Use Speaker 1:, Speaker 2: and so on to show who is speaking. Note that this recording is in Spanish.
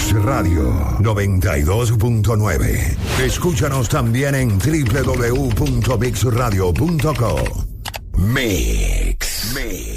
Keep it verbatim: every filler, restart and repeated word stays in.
Speaker 1: Mix Radio noventa y dos punto nueve. Escúchanos también en doble u doble u doble u punto mix radio punto com. Mix. Mix.